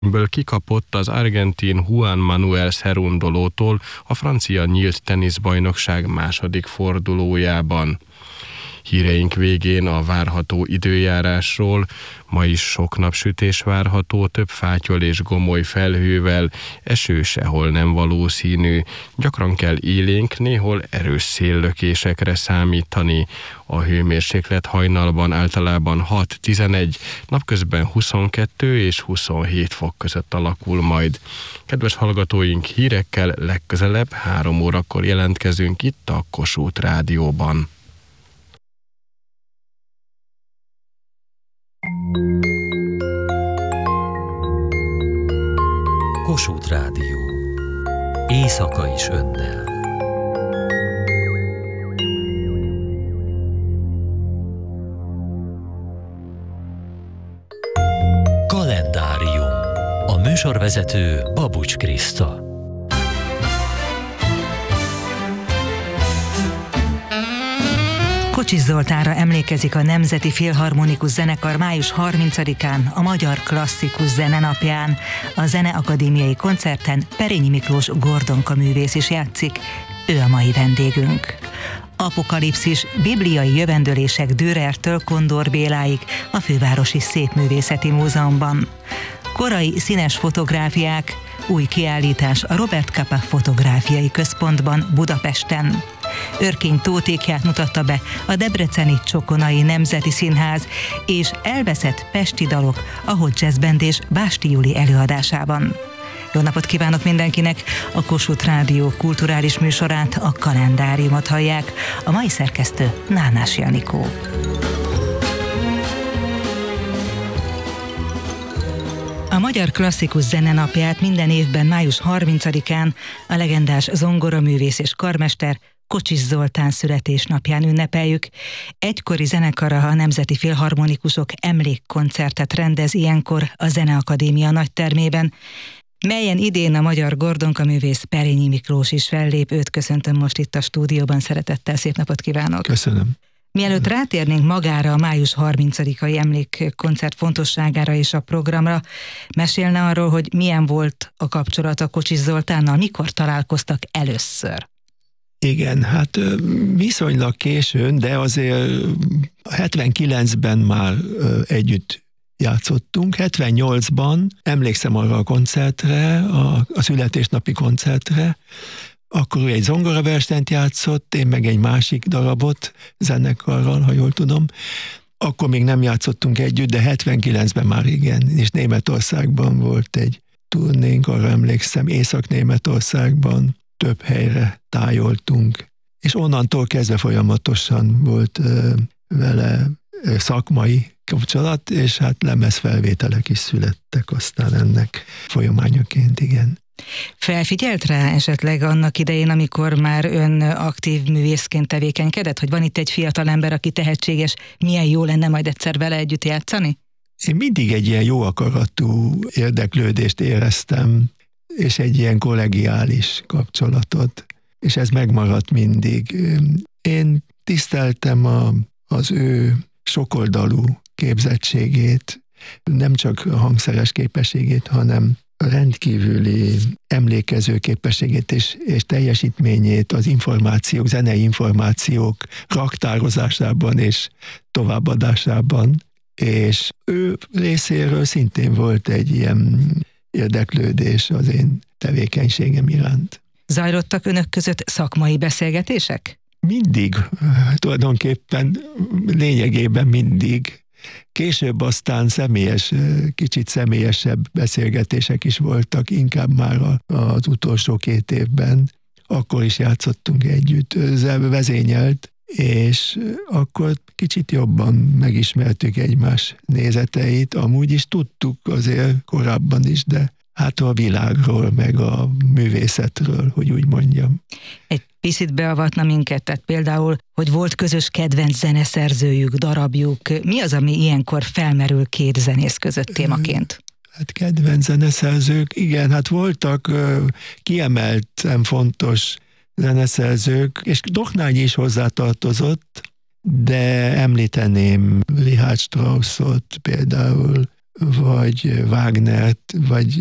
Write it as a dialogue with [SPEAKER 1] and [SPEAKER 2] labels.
[SPEAKER 1] ből kikapott az argentin Juan Manuel Cerundolótól a francia nyílt teniszbajnokság második fordulójában. Híreink végén a várható időjárásról. Ma is sok napsütés várható, több fátyol és gomoly felhővel, eső sehol nem valószínű. Gyakran kell élénk, néhol erős széllökésekre számítani. A hőmérséklet hajnalban általában 6-11, napközben 22 és 27 fok között alakul majd. Kedves hallgatóink, hírekkel legközelebb 3 órakor jelentkezünk itt a Kossuth Rádióban.
[SPEAKER 2] Kossuth Rádió. Éjszaka is önnel. Kalendárium. A műsorvezető Babucs Kriszta.
[SPEAKER 3] Kocsis Zoltánra emlékezik a Nemzeti Filharmonikus Zenekar május 30-án, a Magyar Klasszikus Zene napján. A Zeneakadémiai koncerten Perényi Miklós Gordonka művész is játszik, ő a mai vendégünk. Apokalipszis, bibliai jövendőlések Dürertől Kondor Béláig a Fővárosi Szépművészeti Múzeumban. Korai színes fotográfiák, új kiállítás a Robert Capa Fotográfiai Központban Budapesten. Örkény Tótékját mutatta be a debreceni Csokonai Nemzeti Színház és elveszett pesti dalok a Hot Jazz Band és Básti Juli előadásában. Jó napot kívánok mindenkinek! A Kossuth Rádió kulturális műsorát, a Kalendáriumot hallják. A mai szerkesztő Nánás Janikó. A Magyar Klasszikus Zene napját minden évben május 30-án a legendás zongoraművész és karmester Kocsis Zoltán születésnapján ünnepeljük. Egykori zenekara, a Nemzeti Filharmonikusok emlékkoncertet rendez ilyenkor a Zeneakadémia nagytermében, melyen idén a magyar Gordonka művész Perényi Miklós is fellép. Őt köszöntöm most itt a stúdióban, szeretettel, szép napot kívánok!
[SPEAKER 4] Köszönöm!
[SPEAKER 3] Mielőtt rátérnénk magára a május 30-ai emlékkoncert fontosságára és a programra, mesélne arról, hogy milyen volt a kapcsolat a Kocsis Zoltánnal, mikor találkoztak először?
[SPEAKER 4] Igen, hát viszonylag későn, de azért 79-ben már együtt játszottunk. 78-ban emlékszem arra a koncertre, a születésnapi koncertre, akkor ő egy zongoraversenyt játszott, én meg egy másik darabot zenekarral, ha jól tudom. Akkor még nem játszottunk együtt, de 79-ben már igen, és Németországban volt egy turnénk, arra emlékszem, Észak-Németországban több helyre tájoltunk, és onnantól kezdve folyamatosan volt vele szakmai kapcsolat, és hát lemezfelvételek is születtek aztán ennek folyamányaként, igen.
[SPEAKER 3] Felfigyelt rá esetleg annak idején, amikor már ön aktív művészként tevékenykedett, hogy van itt egy fiatal ember, aki tehetséges, milyen jó lenne majd egyszer vele együtt játszani?
[SPEAKER 4] Én mindig egy ilyen jó akaratú érdeklődést éreztem, és egy ilyen kollegiális kapcsolatot, és ez megmaradt mindig. Én tiszteltem az ő sokoldalú képzettségét, nem csak a hangszeres képességét, hanem rendkívüli emlékező képességét és teljesítményét az információk, zenei információk raktározásában és továbbadásában, és ő részéről szintén volt egy ilyen érdeklődés az én tevékenységem iránt.
[SPEAKER 3] Zajlottak önök között szakmai beszélgetések?
[SPEAKER 4] Mindig, tulajdonképpen lényegében mindig. Később aztán kicsit személyesebb beszélgetések is voltak, inkább már az utolsó 2 évben. Akkor is játszottunk együtt, vezényelt, és akkor kicsit jobban megismertük egymás nézeteit. Amúgy is tudtuk azért korábban is, de hát a világról, meg a művészetről, hogy úgy mondjam.
[SPEAKER 3] Egy picit beavatna minket, tehát például, hogy volt közös kedvenc zeneszerzőjük, darabjuk. Mi az, ami ilyenkor felmerül 2 zenész között témaként?
[SPEAKER 4] Hát kedvenc zeneszerzők, igen, hát voltak kiemelten fontos zeneszerzők, és Dohnányi is hozzátartozott, de említeném Richard Straussot például, vagy Wagnert, vagy